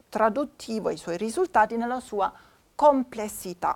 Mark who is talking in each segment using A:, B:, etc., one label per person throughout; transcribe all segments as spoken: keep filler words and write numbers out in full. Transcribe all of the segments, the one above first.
A: traduttivo e i suoi risultati nella sua complessità.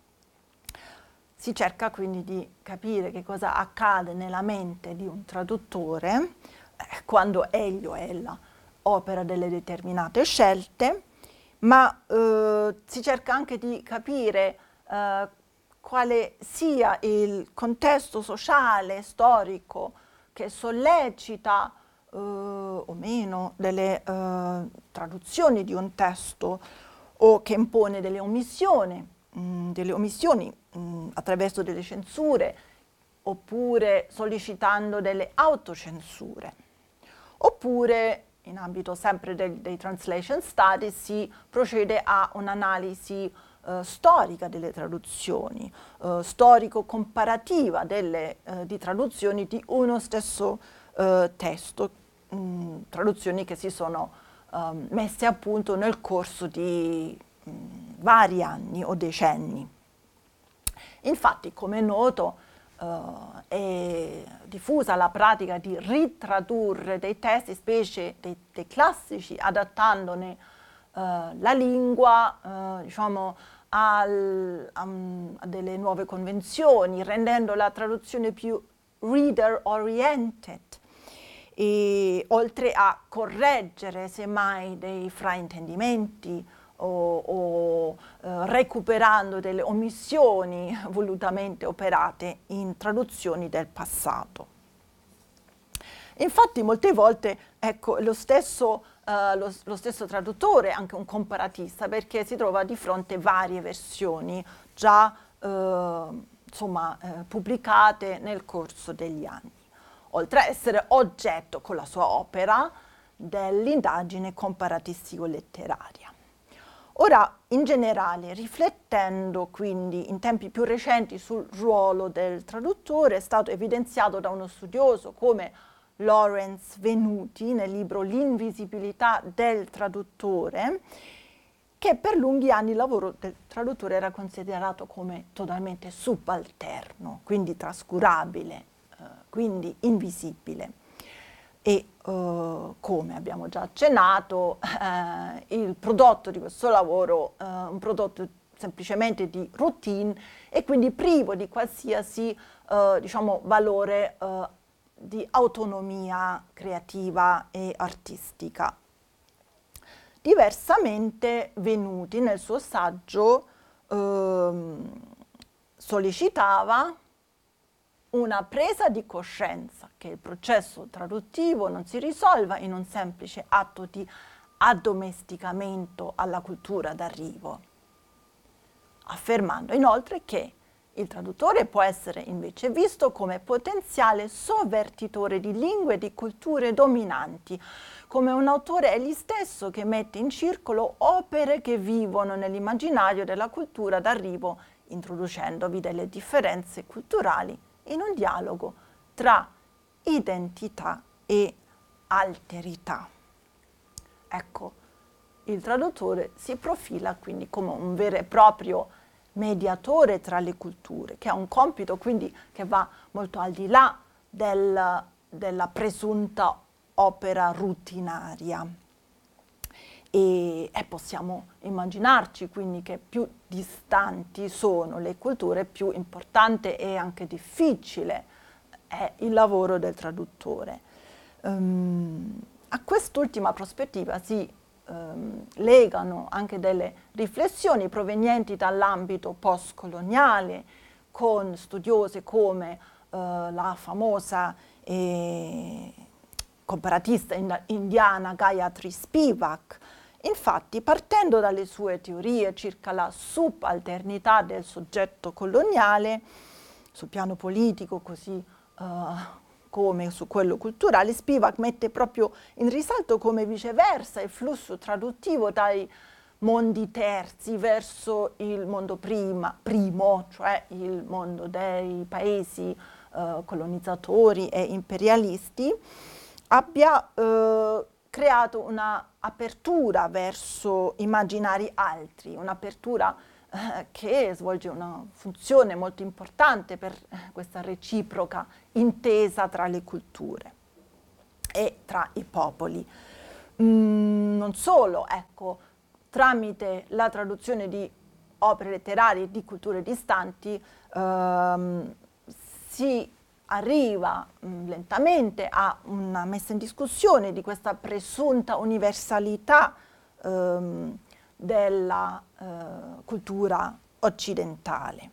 A: Si cerca quindi di capire che cosa accade nella mente di un traduttore eh, quando egli o ella opera delle determinate scelte, ma eh, si cerca anche di capire eh, quale sia il contesto sociale, storico, che sollecita eh, o meno delle eh, traduzioni di un testo o che impone delle omissioni, mh, delle omissioni mh, attraverso delle censure oppure sollecitando delle autocensure. Oppure, in ambito sempre dei, dei translation studies, si procede a un'analisi eh, storica delle traduzioni, eh, storico-comparativa delle, eh, di traduzioni di uno stesso eh, testo, mh, traduzioni che si sono eh, messe a punto nel corso di mh, vari anni o decenni. Infatti, come è noto, Uh, è diffusa la pratica di ritradurre dei testi, specie dei, dei classici, adattandone uh, la lingua, uh, diciamo, al, a, a delle nuove convenzioni, rendendo la traduzione più reader-oriented, e oltre a correggere semmai dei fraintendimenti o, o eh, recuperando delle omissioni volutamente operate in traduzioni del passato. Infatti molte volte, ecco, lo stesso, eh, lo, lo stesso traduttore è anche un comparatista, perché si trova di fronte a varie versioni già eh, insomma, eh, pubblicate nel corso degli anni, oltre a essere oggetto con la sua opera dell'indagine comparatistico-letteraria. Ora, in generale, riflettendo quindi in tempi più recenti sul ruolo del traduttore, è stato evidenziato da uno studioso come Lawrence Venuti nel libro L'invisibilità del traduttore, che per lunghi anni il lavoro del traduttore era considerato come totalmente subalterno, quindi trascurabile, eh, quindi invisibile. E uh, come abbiamo già accennato, eh, il prodotto di questo lavoro è uh, un prodotto semplicemente di routine e quindi privo di qualsiasi uh, diciamo, valore uh, di autonomia creativa e artistica. Diversamente Venuti nel suo saggio uh, sollecitava una presa di coscienza che il processo traduttivo non si risolva in un semplice atto di addomesticamento alla cultura d'arrivo, affermando inoltre che il traduttore può essere invece visto come potenziale sovvertitore di lingue e di culture dominanti, come un autore egli stesso che mette in circolo opere che vivono nell'immaginario della cultura d'arrivo, introducendovi delle differenze culturali in un dialogo tra identità e alterità. Ecco, il traduttore si profila quindi come un vero e proprio mediatore tra le culture, che ha un compito quindi che va molto al di là del, della presunta opera rutinaria. E, e possiamo immaginarci quindi che più distanti sono le culture, più importante e anche difficile è il lavoro del traduttore. Um, a quest'ultima prospettiva si um, legano anche delle riflessioni provenienti dall'ambito postcoloniale, con studiose come uh, la famosa eh, comparatista indiana Gayatri Spivak. Infatti, partendo dalle sue teorie circa la subalternità del soggetto coloniale, sul piano politico così uh, come su quello culturale, Spivak mette proprio in risalto come viceversa il flusso traduttivo dai mondi terzi verso il mondo prima, primo, cioè il mondo dei paesi uh, colonizzatori e imperialisti, abbia uh, creato una apertura verso immaginari altri, un'apertura eh, che svolge una funzione molto importante per eh, questa reciproca intesa tra le culture e tra i popoli. Mm, non solo, ecco, tramite la traduzione di opere letterarie di culture distanti ehm, si arriva mh, lentamente a una messa in discussione di questa presunta universalità ehm, della eh, cultura occidentale.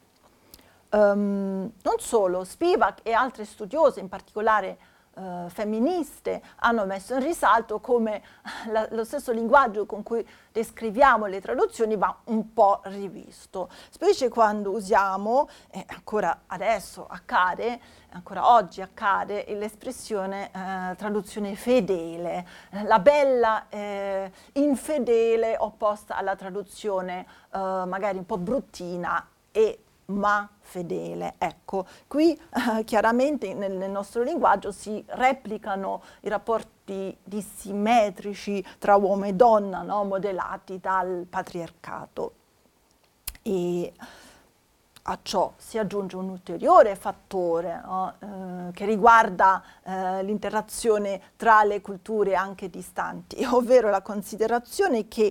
A: Um, non solo, Spivak e altre studiose, in particolare uh, femministe, hanno messo in risalto come la, lo stesso linguaggio con cui descriviamo le traduzioni va un po' rivisto, specie quando usiamo, e ancora adesso accade, ancora oggi accade, l'espressione eh, traduzione fedele, la bella eh, infedele opposta alla traduzione eh, magari un po' bruttina e ma fedele. Ecco, qui eh, chiaramente nel, nel nostro linguaggio si replicano i rapporti dissimmetrici tra uomo e donna, no? Modellati dal patriarcato. E a ciò si aggiunge un ulteriore fattore no? eh, che riguarda eh, l'interazione tra le culture anche distanti, ovvero la considerazione che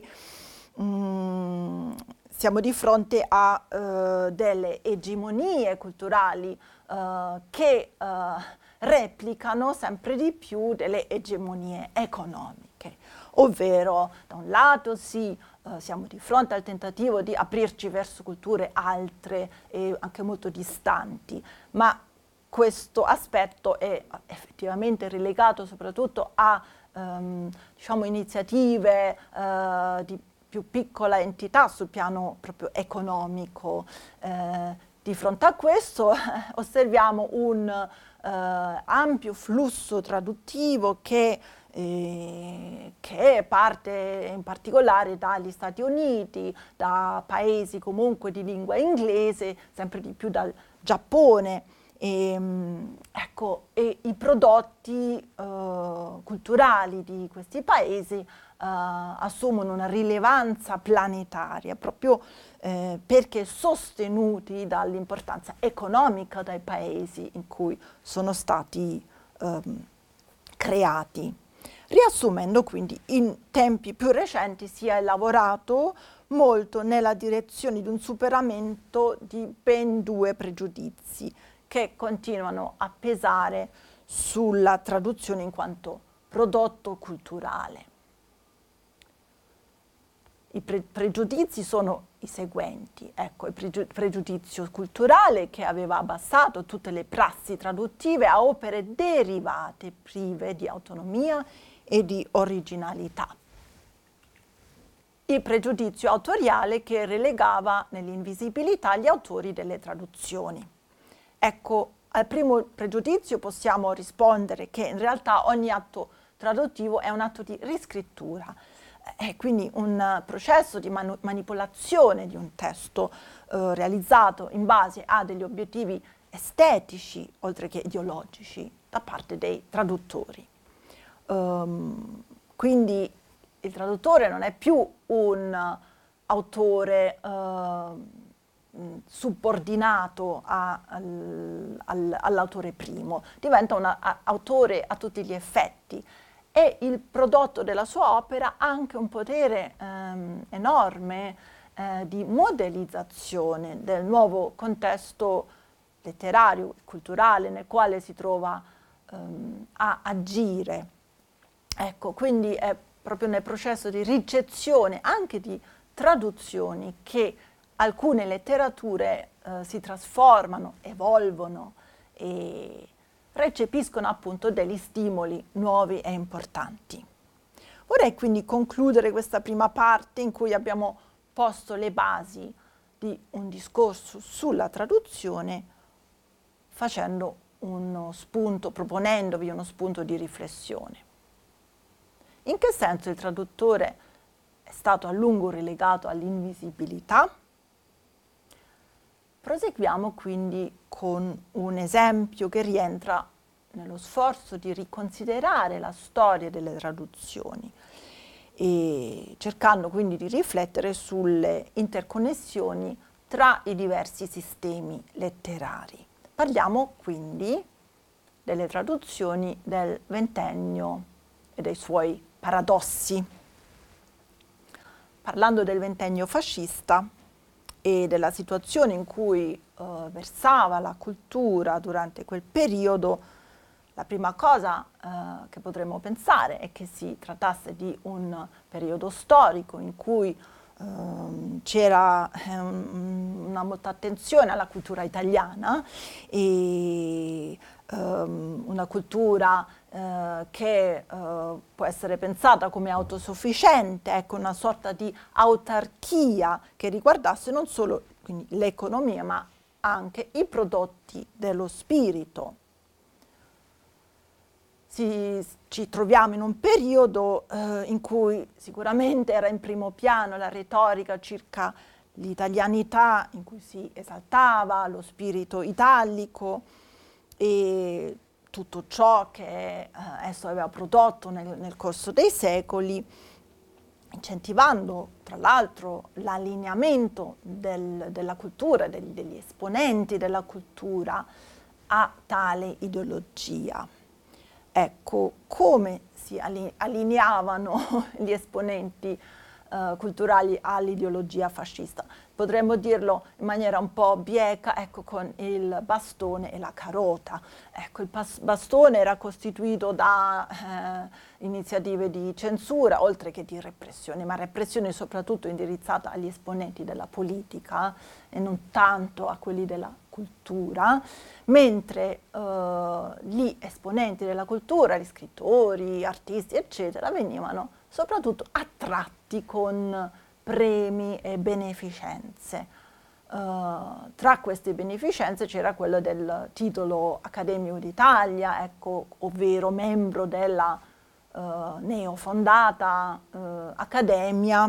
A: mm, siamo di fronte a uh, delle egemonie culturali uh, che uh, replicano sempre di più delle egemonie economiche, ovvero da un lato sì, uh, siamo di fronte al tentativo di aprirci verso culture altre e anche molto distanti, ma questo aspetto è effettivamente relegato soprattutto a um, diciamo, iniziative uh, di più piccola entità sul piano proprio economico. Eh, di fronte a questo eh, osserviamo un eh, ampio flusso traduttivo che, eh, che parte in particolare dagli Stati Uniti, da paesi comunque di lingua inglese, sempre di più dal Giappone. E, ecco, e i prodotti eh, culturali di questi paesi Uh, assumono una rilevanza planetaria proprio eh, perché sostenuti dall'importanza economica dai paesi in cui sono stati um, creati. Riassumendo, quindi, in tempi più recenti si è lavorato molto nella direzione di un superamento di ben due pregiudizi che continuano a pesare sulla traduzione in quanto prodotto culturale. I pre pregiudizi sono i seguenti. Ecco, il pregiu pregiudizio culturale che aveva abbassato tutte le prassi traduttive a opere derivate, prive di autonomia e di originalità. Il pregiudizio autoriale che relegava nell'invisibilità gli autori delle traduzioni. Ecco, al primo pregiudizio possiamo rispondere che in realtà ogni atto traduttivo è un atto di riscrittura, è quindi un processo di manu manipolazione di un testo eh, realizzato in base a degli obiettivi estetici, oltre che ideologici, da parte dei traduttori. Um, quindi il traduttore non è più un autore uh, subordinato al, al, all'autore primo, diventa un autore a tutti gli effetti. E il prodotto della sua opera ha anche un potere ehm, enorme eh, di modellizzazione del nuovo contesto letterario e culturale nel quale si trova ehm, a agire. Ecco, quindi è proprio nel processo di ricezione, anche di traduzioni, che alcune letterature eh, si trasformano, evolvono e recepiscono appunto degli stimoli nuovi e importanti. Vorrei quindi concludere questa prima parte in cui abbiamo posto le basi di un discorso sulla traduzione, facendo uno spunto, proponendovi uno spunto di riflessione. In che senso il traduttore è stato a lungo relegato all'invisibilità? Proseguiamo quindi con un esempio che rientra nello sforzo di riconsiderare la storia delle traduzioni e cercando quindi di riflettere sulle interconnessioni tra i diversi sistemi letterari. Parliamo quindi delle traduzioni del ventennio e dei suoi paradossi. parlando del ventennio fascista e della situazione in cui eh, versava la cultura durante quel periodo, la prima cosa eh, che potremmo pensare è che si trattasse di un periodo storico in cui ehm, c'era ehm, una molta attenzione alla cultura italiana e ehm, una cultura eh, che eh, può essere pensata come autosufficiente, ecco, una sorta di autarchia che riguardasse non solo l'economia ma anche i prodotti dello spirito. Si, ci troviamo in un periodo eh, in cui sicuramente era in primo piano la retorica circa l'italianità, in cui si esaltava lo spirito italico e tutto ciò che eh, esso aveva prodotto nel, nel corso dei secoli, incentivando tra l'altro l'allineamento del, della cultura, del, degli esponenti della cultura a tale ideologia. Ecco, come si allineavano gli esponenti eh, culturali all'ideologia fascista? Potremmo dirlo in maniera un po' bieca, ecco, con il bastone e la carota. Ecco, il bastone era costituito da eh, iniziative di censura, oltre che di repressione, ma repressione soprattutto indirizzata agli esponenti della politica e non tanto a quelli della cultura, mentre eh, gli esponenti della cultura, gli scrittori, artisti, eccetera, venivano soprattutto attratti con premi e beneficenze. Uh, tra queste beneficenze c'era quello del titolo accademico d'Italia, ecco, ovvero membro della uh, neofondata uh, Accademia,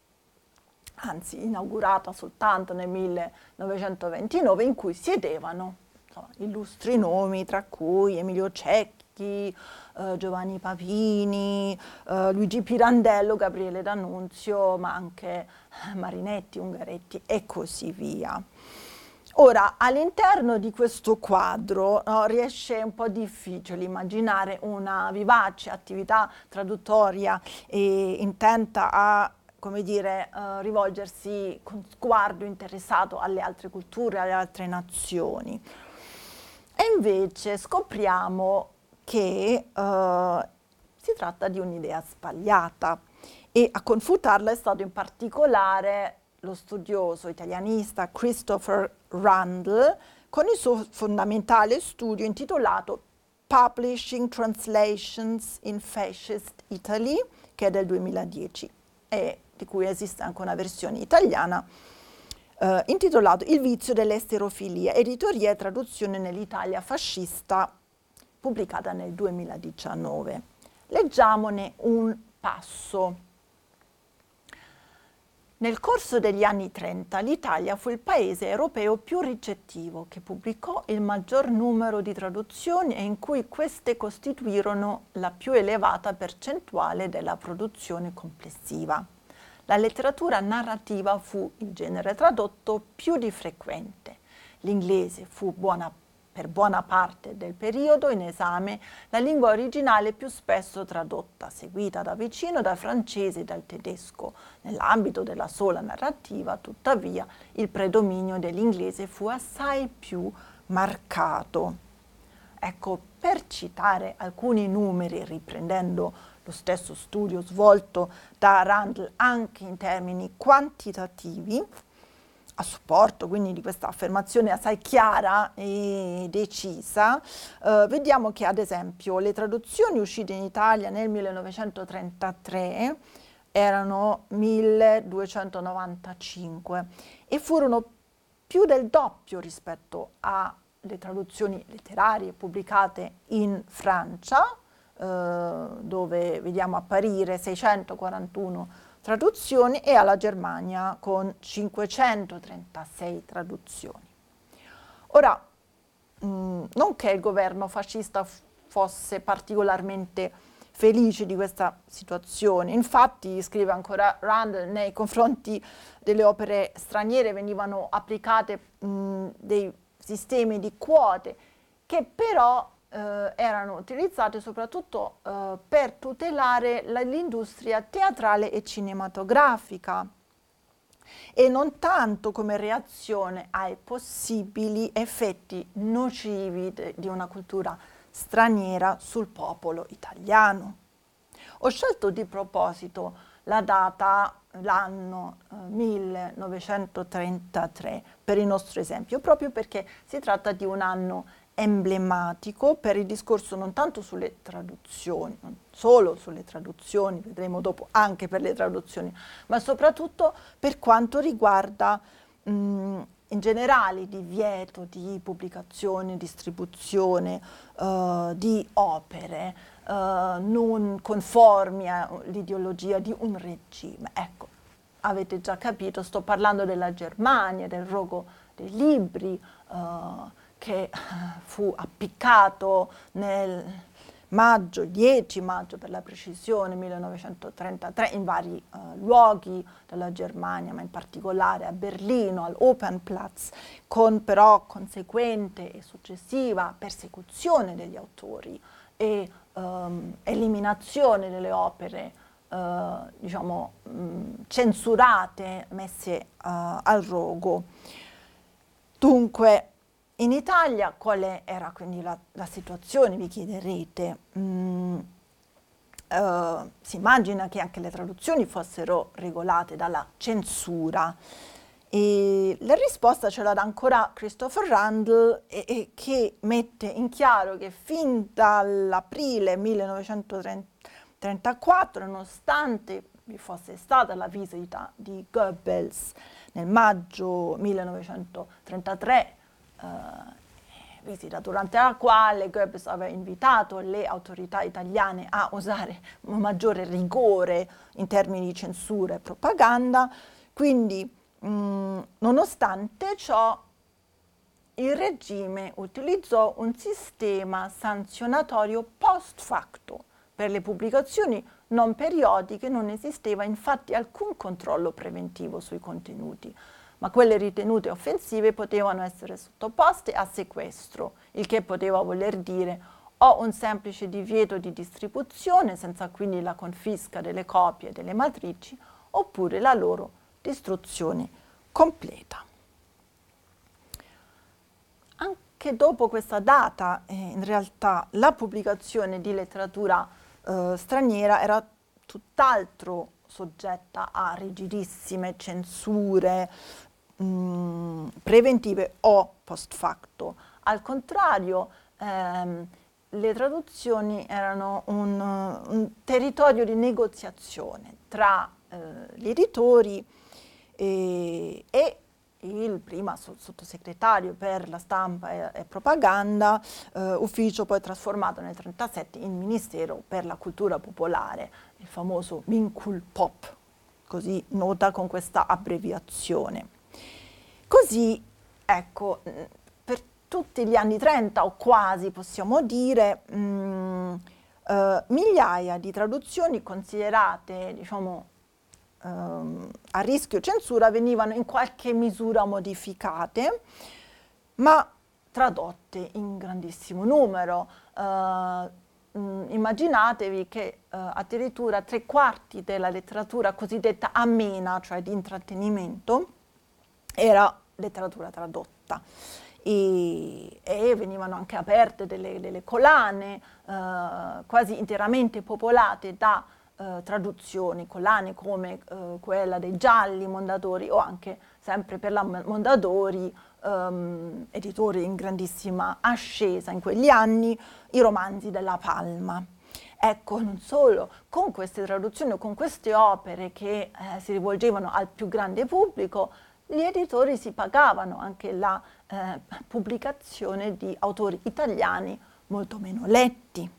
A: anzi inaugurata soltanto nel millenovecentoventinove, in cui siedevano insomma, illustri nomi, tra cui Emilio Cecchi, Uh, Giovanni Papini, uh, Luigi Pirandello, Gabriele D'Annunzio, ma anche Marinetti, Ungaretti e così via. Ora, all'interno di questo quadro no, riesce un po' difficile immaginare una vivace attività traduttoria e intenta a, come dire, uh, rivolgersi con sguardo interessato alle altre culture, alle altre nazioni. E invece scopriamo che uh, si tratta di un'idea sbagliata e a confutarla è stato in particolare lo studioso italianista Christopher Randall con il suo fondamentale studio intitolato Publishing Translations in Fascist Italy, che è del duemiladieci e di cui esiste anche una versione italiana, uh, intitolato Il vizio dell'esterofilia, editoria e traduzione nell'Italia fascista, pubblicata nel duemiladiciannove. Leggiamone un passo. Nel corso degli anni trenta l'Italia fu il paese europeo più ricettivo, che pubblicò il maggior numero di traduzioni e in cui queste costituirono la più elevata percentuale della produzione complessiva. La letteratura narrativa fu il genere tradotto più di frequente. L'inglese fu buona per buona parte del periodo in esame la lingua originale più spesso tradotta, seguita da vicino dal francese e dal tedesco. Nell'ambito della sola narrativa, tuttavia, il predominio dell'inglese fu assai più marcato. Ecco, per citare alcuni numeri, riprendendo lo stesso studio svolto da Randall anche in termini quantitativi, a supporto quindi di questa affermazione assai chiara e decisa, eh, vediamo che ad esempio le traduzioni uscite in Italia nel millenovecentotrentatré erano milleduecentonovantacinque e furono più del doppio rispetto alle traduzioni letterarie pubblicate in Francia, eh, dove vediamo apparire seicentoquarantuno traduzioni, e alla Germania con cinquecentotrentasei traduzioni. Ora, mh, non che il governo fascista fosse particolarmente felice di questa situazione, infatti, scrive ancora Randall, nei confronti delle opere straniere venivano applicate mh, dei sistemi di quote che però eh, erano utilizzate soprattutto eh, per tutelare la- l'industria teatrale e cinematografica e non tanto come reazione ai possibili effetti nocivi de- di una cultura straniera sul popolo italiano. Ho scelto di proposito la data, l'anno eh, millenovecentotrentatré per il nostro esempio, proprio perché si tratta di un anno emblematico per il discorso non tanto sulle traduzioni, non solo sulle traduzioni, vedremo dopo anche per le traduzioni, ma soprattutto per quanto riguarda mh, in generale il divieto di pubblicazione, distribuzione eh, di opere eh, non conformi all'ideologia di un regime. Ecco, avete già capito, sto parlando della Germania, del rogo dei libri, eh, che fu appiccato nel maggio, dieci maggio per la precisione, millenovecentotrentatré, in vari eh, luoghi della Germania, ma in particolare a Berlino, all'Opernplatz, con però conseguente e successiva persecuzione degli autori e ehm, eliminazione delle opere eh, diciamo mh, censurate, messe eh, al rogo. Dunque, in Italia quale era quindi la, la situazione, vi chiederete? Mm, eh, si immagina che anche le traduzioni fossero regolate dalla censura. E la risposta ce la dà ancora Christopher Randall e, e che mette in chiaro che fin dall'aprile millenovecentotrentaquattro, nonostante vi fosse stata la visita di Goebbels nel maggio millenovecentotrentatré, eh, visita durante la quale Goebbels aveva invitato le autorità italiane a usare un maggiore rigore in termini di censura e propaganda, quindi mh, nonostante ciò il regime utilizzò un sistema sanzionatorio post facto. Per le pubblicazioni non periodiche non esisteva infatti alcun controllo preventivo sui contenuti, ma quelle ritenute offensive potevano essere sottoposte a sequestro, il che poteva voler dire o un semplice divieto di distribuzione, senza quindi la confisca delle copie e delle matrici, oppure la loro distruzione completa. Anche dopo questa data, eh, in realtà, la pubblicazione di letteratura eh, straniera era tutt'altro soggetta a rigidissime censure mh, preventive o post facto. Al contrario, ehm, le traduzioni erano un, un territorio di negoziazione tra eh, gli editori e, e il prima sottosegretario per la stampa e, e propaganda, eh, ufficio poi trasformato nel trentasette in Ministero per la cultura popolare, il famoso Minkulpop, così nota con questa abbreviazione. Così, ecco, per tutti gli anni trenta o quasi possiamo dire, mh, eh, migliaia di traduzioni considerate, diciamo, ehm, a rischio censura venivano in qualche misura modificate, ma tradotte in grandissimo numero. Eh, mh, immaginatevi che eh, addirittura tre quarti della letteratura cosiddetta amena, cioè di intrattenimento, era letteratura tradotta. E, e venivano anche aperte delle, delle collane eh, quasi interamente popolate da eh, traduzioni, collane come eh, quella dei Gialli Mondadori o anche sempre per la Mondadori, ehm, editore in grandissima ascesa in quegli anni, i romanzi della Palma. Ecco, non solo, con queste traduzioni o con queste opere che eh, si rivolgevano al più grande pubblico, gli editori si pagavano anche la eh, pubblicazione di autori italiani molto meno letti.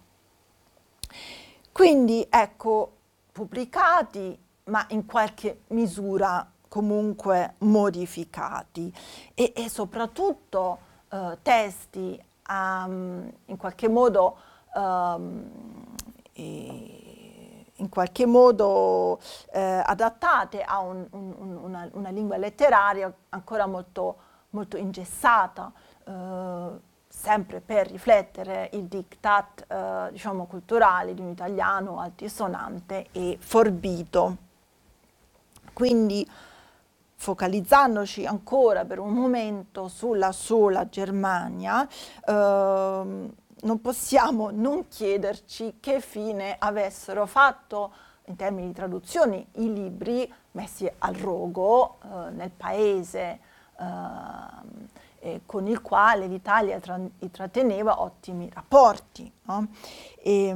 A: Quindi, ecco, pubblicati, ma in qualche misura comunque modificati e, e soprattutto eh, testi um, in qualche modo um, e, in qualche modo eh, adattate a un, un, una, una lingua letteraria ancora molto, molto ingessata. Eh, sempre per riflettere il diktat eh, diciamo culturale di un italiano altisonante e forbito. Quindi, focalizzandoci ancora per un momento sulla sola Germania, ehm, non possiamo non chiederci che fine avessero fatto in termini di traduzioni i libri messi al rogo eh, nel paese eh, eh, con il quale l'Italia tra intratteneva ottimi rapporti, no? E,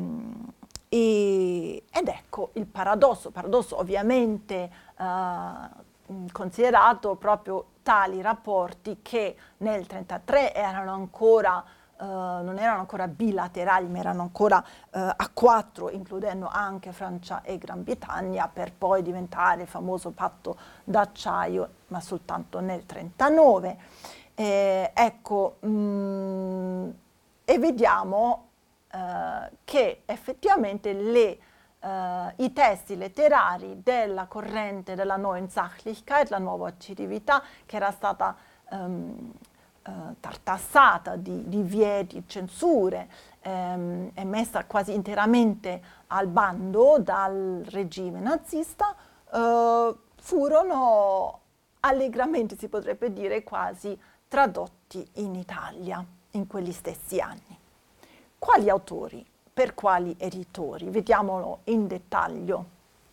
A: e, ed ecco il paradosso, paradosso ovviamente eh, considerato proprio tali rapporti che nel trentatré erano ancora Uh, non erano ancora bilaterali, ma erano ancora uh, a quattro, includendo anche Francia e Gran Bretagna, per poi diventare il famoso patto d'acciaio, ma soltanto nel trentanove. Eh, ecco, mh, e vediamo uh, che effettivamente le, uh, i testi letterari della corrente della Neuen Sachlichkeit, la nuova oggettività, che era stata um, tartassata di divieti, censure, ehm, è messa quasi interamente al bando dal regime nazista, eh, furono allegramente, si potrebbe dire, quasi tradotti in Italia in quegli stessi anni. Quali autori? Per quali editori? Vediamolo in dettaglio.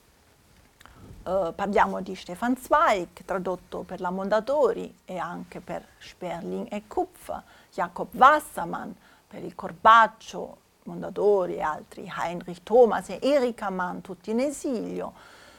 A: Uh, parliamo di Stefan Zweig, tradotto per la Mondadori e anche per Sperling e Kupfer, Jacob Wassermann per il Corbaccio, Mondadori e altri, Heinrich Thomas e Erika Mann, tutti in esilio,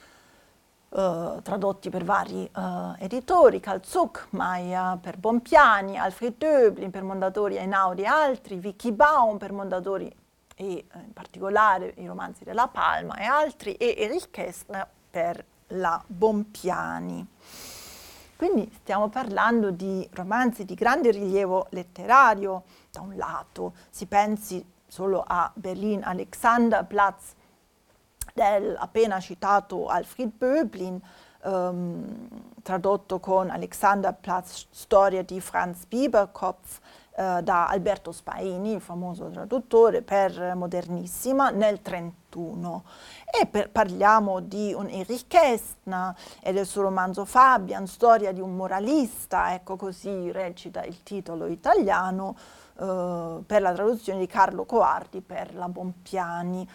A: uh, tradotti per vari uh, editori, Karl Zuckmayer per Bompiani, Alfred Döblin per Mondadori, Einaudi e altri, Vicky Baum per Mondadori e in particolare i romanzi della Palma e altri, e Erich Kästner per la Bompiani. Quindi stiamo parlando di romanzi di grande rilievo letterario, da un lato, si pensi solo a Berlin Alexanderplatz del appena citato Alfred Döblin, ehm, tradotto con Alexanderplatz, storia di Franz Bieberkopf, eh, da Alberto Spaini, il famoso traduttore, per Modernissima nel trentuno. E per, parliamo di un Erich Kästner e del suo romanzo Fabian, storia di un moralista, ecco così recita il titolo italiano, eh, per la traduzione di Carlo Coardi per la Bompiani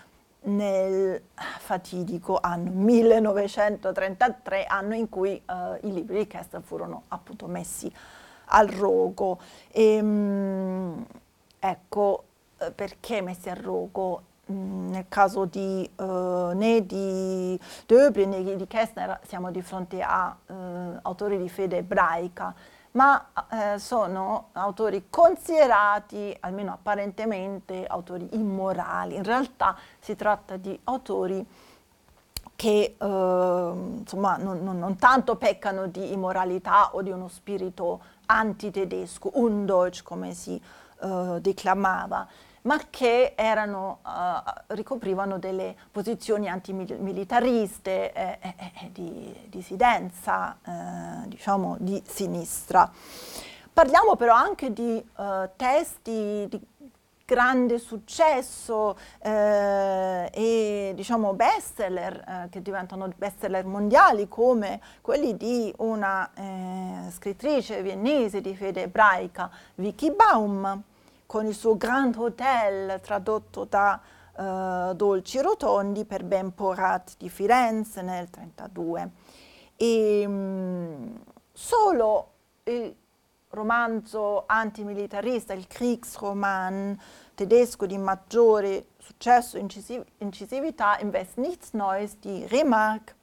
A: nel fatidico anno millenovecentotrentatré, anno in cui eh, i libri di Kästner furono appunto messi al rogo. E, mh, ecco, eh, perché messi al rogo? Nel caso di, uh, né di Döblin né di Kästner siamo di fronte a uh, autori di fede ebraica, ma uh, sono autori considerati, almeno apparentemente, autori immorali. In realtà si tratta di autori che uh, insomma, non, non, non tanto peccano di immoralità o di uno spirito antitedesco, undeutsch come si uh, declamava, ma che erano, uh, ricoprivano delle posizioni antimilitariste, eh, eh, eh, di dissidenza, eh, diciamo, di sinistra. Parliamo però anche di uh, testi di grande successo eh, e diciamo bestseller, eh, che diventano bestseller mondiali, come quelli di una eh, scrittrice viennese di fede ebraica, Vicky Baum, con il suo Grand Hotel, tradotto da uh, Dolci Rotondi per Ben Porat di Firenze nel trentadue. E mh, solo il romanzo antimilitarista, il Kriegsroman tedesco di maggiore successo e incisiv incisività, In West nichts Neues di Remarque,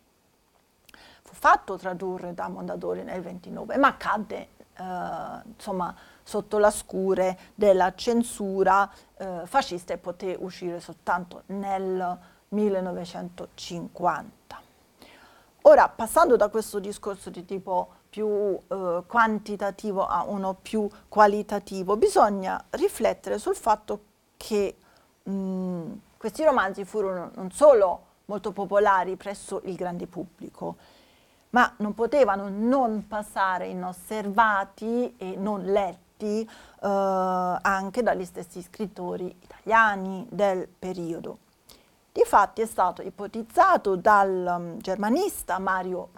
A: fu fatto tradurre da Mondadori nel ventinove, ma cadde uh, insomma sotto la scure della censura eh, fascista e poté uscire soltanto nel millenovecentocinquanta. Ora, passando da questo discorso di tipo più eh, quantitativo a uno più qualitativo, bisogna riflettere sul fatto che mh, questi romanzi furono non solo molto popolari presso il grande pubblico, ma non potevano non passare inosservati e non letti descritti eh, anche dagli stessi scrittori italiani del periodo. Difatti è stato ipotizzato dal um, germanista Mario